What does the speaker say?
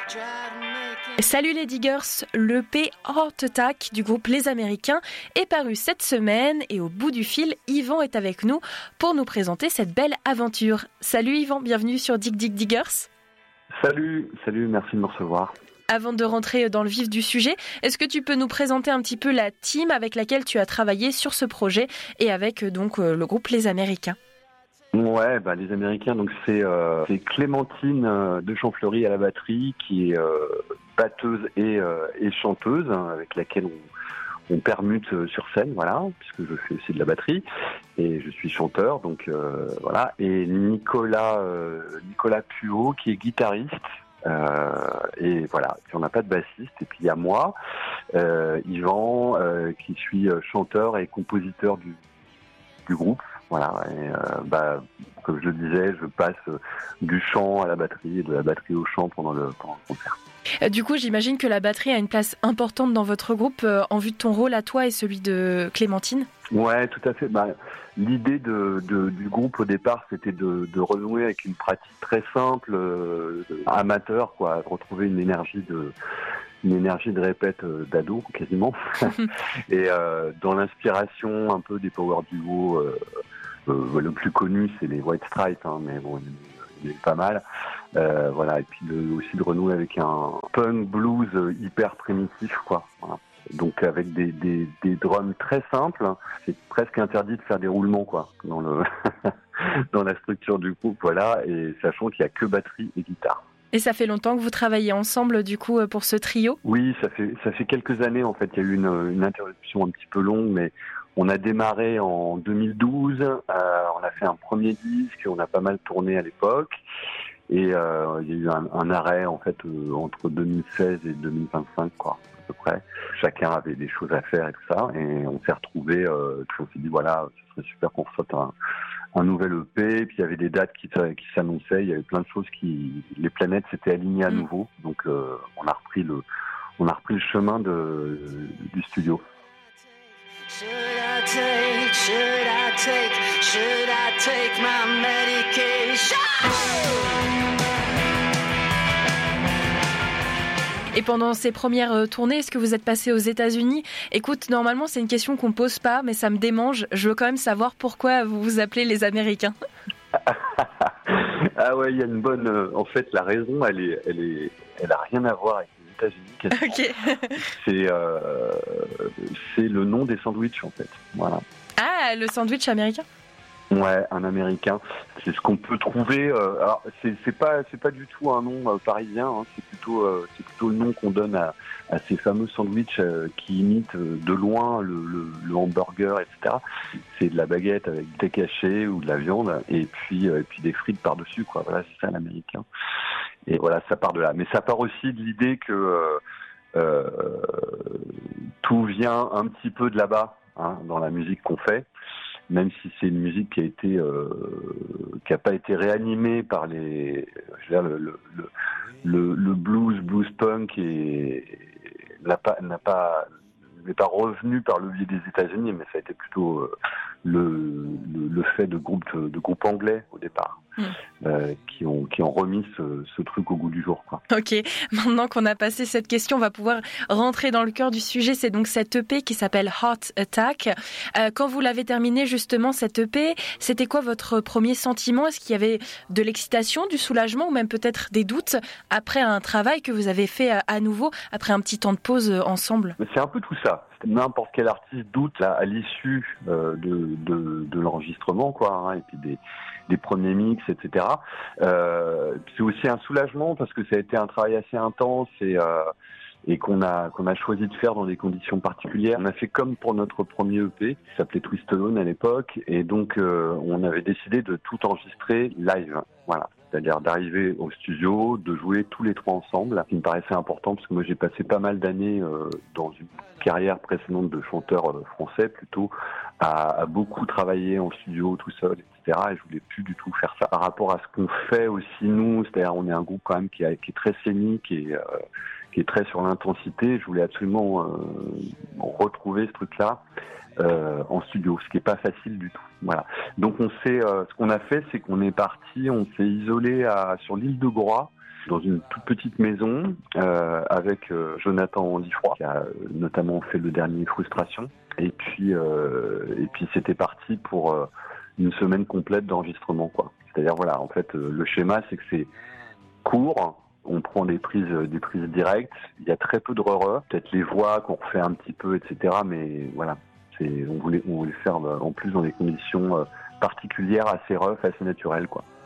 Salut les Diggers, l'EP Heart Attack du groupe Les Américains est paru cette semaine et au bout du fil, Yvan est avec nous pour nous présenter cette belle aventure. Salut Yvan, bienvenue sur Dig Dig Diggers. Salut, merci de me recevoir. Avant de rentrer dans le vif du sujet, est-ce que tu peux nous présenter un petit peu la team avec laquelle tu as travaillé sur ce projet et avec donc le groupe Les Américains? Ouais, Les Américains, donc c'est Clémentine de Champfleury à la batterie, qui est batteuse et chanteuse, avec laquelle on permute sur scène, voilà, puisque je fais aussi de la batterie et je suis chanteur, donc voilà. Et Nicolas Puot, qui est guitariste. Et voilà, puis on n'a pas de bassiste, et puis il y a moi, Yvan, qui suis chanteur et compositeur du groupe. Voilà, et comme je le disais, je passe du chant à la batterie et de la batterie au chant pendant le concert. Du coup, j'imagine que la batterie a une place importante dans votre groupe en vue de ton rôle à toi et celui de Clémentine. Ouais, tout à fait. L'idée du groupe au départ, c'était de renouer avec une pratique très simple, amateur, quoi, de retrouver une énergie de répète d'ado quasiment. Et dans l'inspiration un peu des power duo, le plus connu c'est les White Stripes, hein, mais bon, il y en a pas mal. Voilà, et puis aussi de renouer avec un punk blues hyper primitif, quoi. Voilà. Donc avec des drums très simples, c'est presque interdit de faire des roulements, quoi, dans dans la structure du groupe, voilà, et sachant qu'il y a que batterie et guitare. Et ça fait longtemps que vous travaillez ensemble, du coup, pour ce trio? Oui, ça fait quelques années, en fait. Il y a eu une interruption un petit peu longue, mais on a démarré en 2012. On a fait un premier disque, on a pas mal tourné à l'époque. Et il y a eu un arrêt, en fait, entre 2016 et 2025, quoi, à peu près. Chacun avait des choses à faire et tout ça. Et on s'est retrouvés, puis on s'est dit, voilà, ce serait super qu'on sorte un nouvel EP, et puis il y avait des dates qui s'annonçaient, il y avait plein de choses les planètes s'étaient alignées à nouveau, donc on a repris le chemin du studio. Should I take my medication? Et pendant ces premières tournées, est-ce que vous êtes passé aux États-Unis? Écoute, normalement, c'est une question qu'on pose pas, mais ça me démange. Je veux quand même savoir pourquoi vous vous appelez les Américains. Ah ouais, il y a une bonne. En fait, la raison, elle a rien à voir avec les États-Unis. Ok. C'est le nom des sandwichs, en fait. Voilà. Ah, le sandwich américain? Ouais, un américain. C'est ce qu'on peut trouver. Alors, c'est pas du tout un nom parisien. Hein, c'est plutôt le nom qu'on donne à ces fameux sandwichs qui imitent de loin le hamburger, etc. C'est de la baguette avec du thé caché ou de la viande et puis des frites par-dessus, quoi. Voilà, c'est ça l'américain. Et voilà, ça part de là. Mais ça part aussi de l'idée que tout vient un petit peu de là-bas, hein, dans la musique qu'on fait. Même si c'est une musique qui a pas été réanimée par le blues punk et n'est pas revenu par le biais des États-Unis, mais ça a été plutôt le fait de groupes anglais au départ. Qui ont remis ce truc au goût du jour, quoi. Ok, maintenant qu'on a passé cette question, on va pouvoir rentrer dans le cœur du sujet. C'est donc cette EP qui s'appelle Heart Attack. Quand vous l'avez terminée, justement, cette EP, c'était quoi votre premier sentiment? Est-ce qu'il y avait de l'excitation, du soulagement ou même peut-être des doutes après un travail que vous avez fait à nouveau, après un petit temps de pause ensemble? C'est un peu tout ça. N'importe quel artiste doute là, à l'issue de l'enregistrement, quoi, hein, et puis des premiers mix, etc. C'est aussi un soulagement parce que ça a été un travail assez intense et qu'on a choisi de faire dans des conditions particulières. On a fait comme pour notre premier EP, qui s'appelait Twist Alone à l'époque, et donc on avait décidé de tout enregistrer live. Voilà. C'est-à-dire d'arriver au studio, de jouer tous les trois ensemble, ce qui me paraissait important parce que moi j'ai passé pas mal d'années dans une carrière précédente de chanteur français plutôt à beaucoup travailler en studio tout seul, etc. Et je voulais plus du tout faire ça. Par rapport à ce qu'on fait aussi nous, c'est-à-dire on est un groupe quand même qui est très scénique et qui est très sur l'intensité. Je voulais absolument retrouver ce truc-là en studio, ce qui est pas facile du tout. Voilà. Donc ce qu'on a fait, c'est qu'on est parti, on s'est isolé sur l'île de Groix dans une toute petite maison avec Jonathan Andifroy, qui a notamment fait le dernier Frustration. Et puis c'était parti pour une semaine complète d'enregistrement, quoi. C'est-à-dire, voilà, en fait, le schéma, c'est que c'est court. On prend des prises directes. Il y a très peu de re-re. Peut-être les voix qu'on refait un petit peu, etc. Mais voilà, on voulait faire en plus dans des conditions particulières, assez rough, assez naturelles, quoi.